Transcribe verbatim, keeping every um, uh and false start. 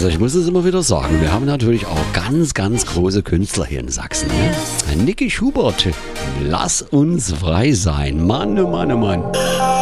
Also ich muss es immer wieder sagen, wir haben natürlich auch ganz, ganz große Künstler hier in Sachsen. Ne? Niki Schubert, lass uns frei sein. Mann, oh Mann, oh Mann.